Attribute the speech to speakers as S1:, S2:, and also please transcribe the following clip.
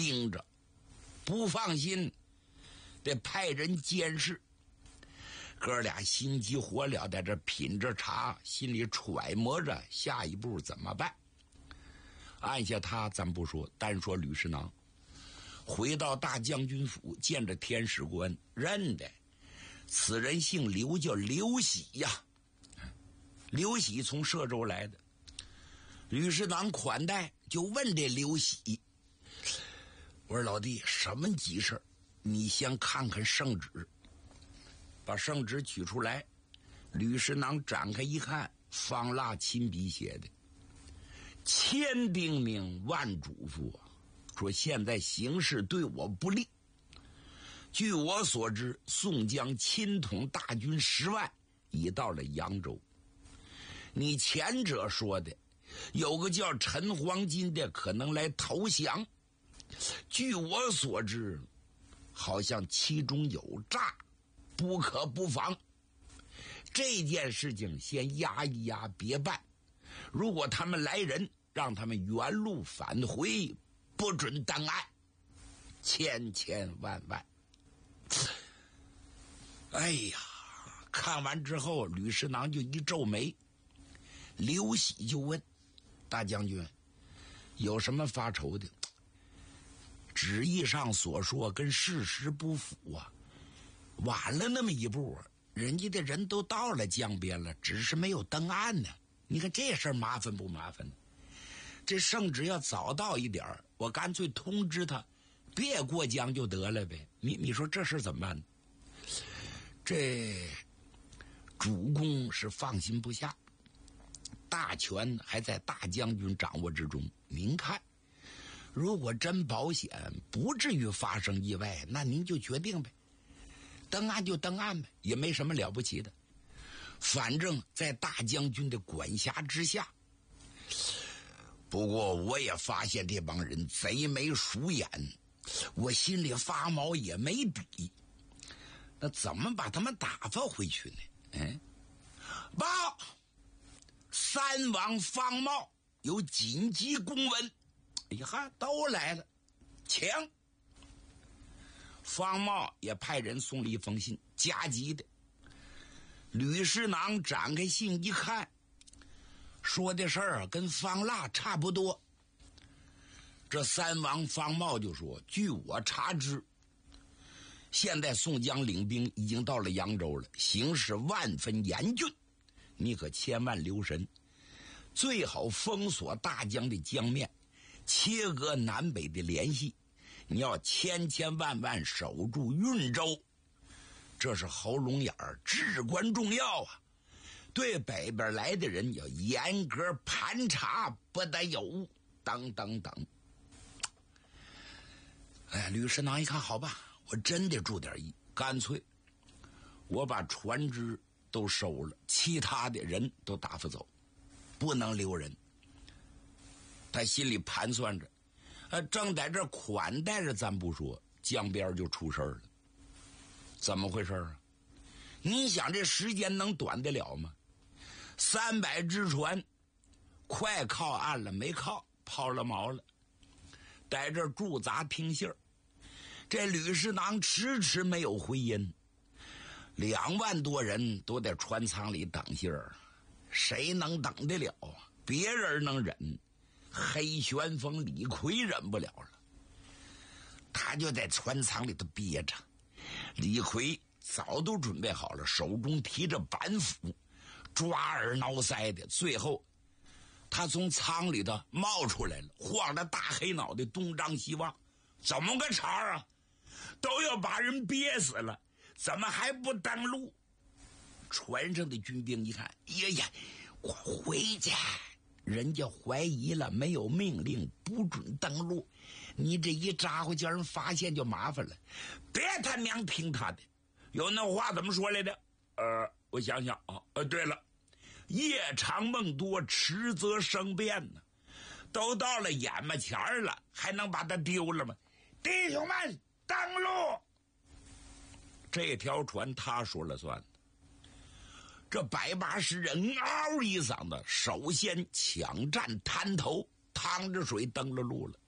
S1: 盯着，不放心，得派人监视。哥俩心急火燎，在这品着茶，心里揣摩着下一步怎么办。按下他咱不说，单说吕师囊回到大将军府，见着天使官，认得此人姓刘，叫刘喜呀。刘喜从歙州来的，吕师囊款待，就问这刘喜，我说老弟，什么急事？你先看看圣旨。把圣旨取出来，吕师囊展开一看，方腊亲笔写的，千叮咛万嘱咐，说现在形势对我不利。据我所知，宋江亲统大军10万，已到了扬州。你前者说的有个叫陈黄金的可能来投降，据我所知，好像其中有诈，不可不防。这件事情先压一压，别办。如果他们来人，让他们原路返回，不准登岸，千千万万。哎呀，看完之后，吕师囊就一皱眉。刘喜就问大将军，有什么发愁的？旨意上所说跟事实不符啊，晚了那么一步，人家的人都到了江边了，只是没有登岸呢。你看这事儿麻烦不麻烦呢？这圣旨要早到一点，我干脆通知他别过江就得了呗。你说这事怎么办呢？这主公是放心不下，大权还在大将军掌握之中。您看，如果真保险，不至于发生意外，那您就决定呗，登岸就登岸呗，也没什么了不起的，反正在大将军的管辖之下。不过我也发现这帮人贼眉鼠眼，我心里发毛也没底，那怎么把他们打发回去呢？报三王方茂有紧急公文。哎呀，都来了，请。方茂也派人送了一封信，加急的。吕师囊展开信一看，说的事儿跟方腊差不多。这三王方茂就说，据我查知，现在宋江领兵已经到了扬州了，形势万分严峻，你可千万留神，最好封锁大江的江面，切割南北的联系，你要千千万万守住运州，这是喉咙眼儿，至关重要啊！对北边来的人要严格盘查，不得有误，等等等。哎，吕师囊一看，好吧，我真得注点意，干脆我把船只都收了，其他的人都打发走，不能留人。他心里盘算着，正在这款待着，咱不说，江边就出事了。怎么回事啊？你想这时间能短得了吗？300只船快靠岸了，没靠，抛了锚了，在这驻扎听信儿。这吕师囊迟迟没有回音，2万多人都在船舱里等信儿，谁能等得了啊？别人能忍，黑旋风李逵忍不了了，他就在船舱里头憋着。李逵早都准备好了，手中提着板斧，抓耳挠腮的。最后他从舱里头冒出来了，晃着大黑脑袋东张西望，怎么个茬啊？都要把人憋死了，怎么还不登陆？船上的军兵一看，哎呀，快回去，人家怀疑了，没有命令，不准登陆，你这一扎回叫人发现就麻烦了。别他娘听他的，有那话怎么说来的？我想想啊，对了，夜长梦多，迟则生变呢。都到了眼巴前了，还能把他丢了吗？弟兄们，登陆！这条船他说了算。这180人嗷一嗓子，首先抢占滩头，趟着水登了路了。